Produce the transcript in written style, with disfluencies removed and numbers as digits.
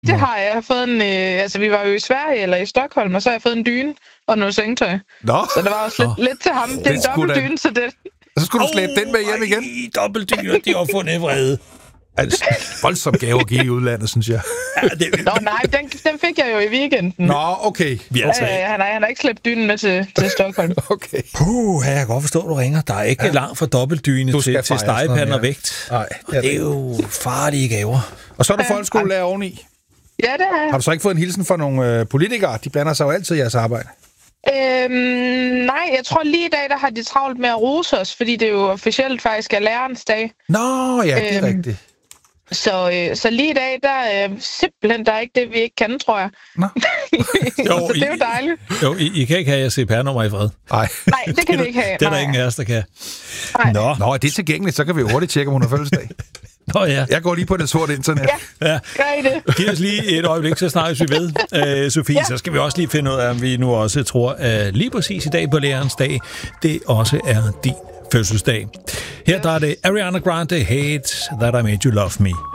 Det har jeg. Jeg har fået en... altså, vi var jo i Sverige eller i Stockholm, og så har jeg fået en dyne og noget sengetøj. Nå. Så der var også lidt til ham. Det er en dobbeltdyne, så det... Så skulle du slæbe den med hjem igen? Dobbeltdyne, de har fundet vrede. Altså, voldsomt gave at give i udlandet, synes jeg. Ja, det... Nå, nej, den fik jeg jo i weekenden. Nå, okay. Han har ikke slæbt dynen med til Stockholm. Okay. Jeg kan godt forstå, du ringer. Der er ikke langt fra dobbeltdyne til stegepande og vægt. Nej, det er jo farlige gaver. Og så er du folkeskolelærer oveni. Ja, det er jeg. Har du så ikke fået en hilsen fra nogle politikere? De blander sig jo altid i jeres arbejde. Nej, jeg tror lige i dag, der har de travlt med at rose os, fordi det jo officielt faktisk er lærernes dag. Nå, ja, det er rigtigt. Så lige i dag, der er simpelthen der er ikke det, vi ikke kan, tror jeg. Nå. Så det er jo dejligt. Jo, I kan ikke have jeres CPR-nummer i fred. Nej, det kan vi ikke have. Det er der ingen af os, der kan. Nå, er det tilgængeligt? Så kan vi hurtigt tjekke, om hun har fødselsdag. Nå ja. Jeg går lige på det sorte internet. Ja, gør I det. Giv os lige et øjeblik, så snakkes vi ved, Sofie. Så skal vi også lige finde ud af, om vi nu også tror, at lige præcis i dag på lærernes dag, det også er din fødselsdag. Her der er det Ariana Grande, Hate That I Made You Love Me.